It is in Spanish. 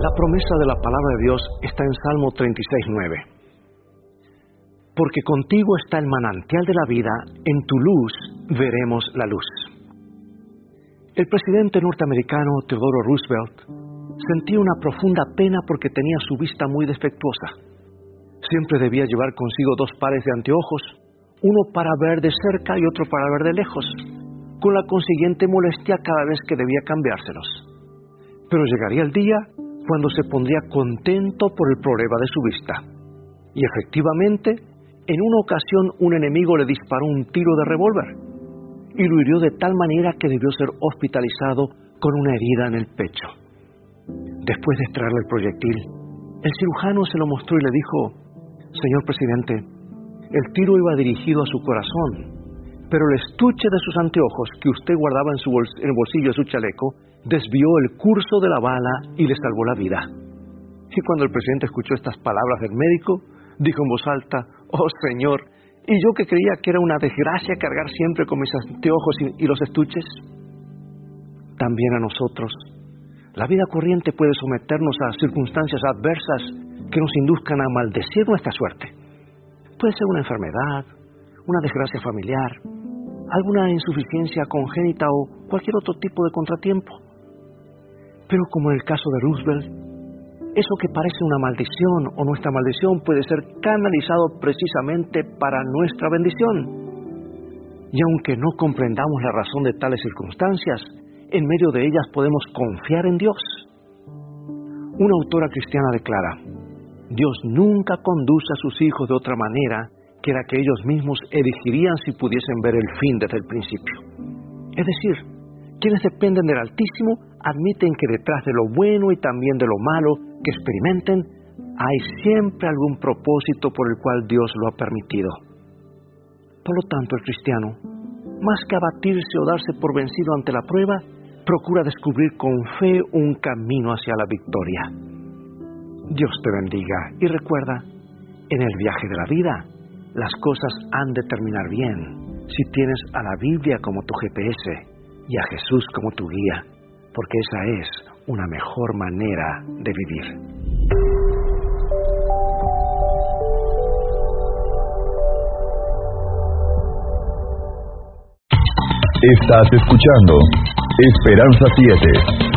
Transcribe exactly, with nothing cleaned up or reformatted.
La promesa de la palabra de Dios está en Salmo treinta y seis, nueve. Porque contigo está el manantial de la vida, en tu luz veremos la luz. El presidente norteamericano Theodore Roosevelt sentía una profunda pena porque tenía su vista muy defectuosa. Siempre debía llevar consigo dos pares de anteojos, uno para ver de cerca y otro para ver de lejos, con la consiguiente molestia cada vez que debía cambiárselos. Pero llegaría el día cuando se pondría contento por el problema de su vista. Y efectivamente, en una ocasión un enemigo le disparó un tiro de revólver y lo hirió de tal manera que debió ser hospitalizado con una herida en el pecho. Después de extraerle el proyectil, el cirujano se lo mostró y le dijo: Señor presidente, el tiro iba dirigido a su corazón, pero el estuche de sus anteojos que usted guardaba en, su bols- en el bolsillo de su chaleco desvió el curso de la bala y le salvó la vida. Y cuando el presidente escuchó estas palabras del médico, dijo en voz alta: Oh Señor, ¿y yo que creía que era una desgracia cargar siempre con mis anteojos y, y los estuches? También a nosotros, la vida corriente puede someternos a circunstancias adversas que nos induzcan a maldecir nuestra suerte. Puede ser una enfermedad, una desgracia familiar, alguna insuficiencia congénita o cualquier otro tipo de contratiempo. Pero como en el caso de Roosevelt, eso que parece una maldición o nuestra maldición puede ser canalizado precisamente para nuestra bendición. Y aunque no comprendamos la razón de tales circunstancias, en medio de ellas podemos confiar en Dios. Una autora cristiana declara: Dios nunca conduce a sus hijos de otra manera que la que ellos mismos elegirían si pudiesen ver el fin desde el principio. Es decir, quienes dependen del Altísimo admiten que detrás de lo bueno y también de lo malo que experimenten, hay siempre algún propósito por el cual Dios lo ha permitido. Por lo tanto, el cristiano, más que abatirse o darse por vencido ante la prueba, procura descubrir con fe un camino hacia la victoria. Dios te bendiga y recuerda, en el viaje de la vida, las cosas han de terminar bien si tienes a la Biblia como tu G P S y a Jesús como tu guía, porque esa es una mejor manera de vivir. Estás escuchando Esperanza siete.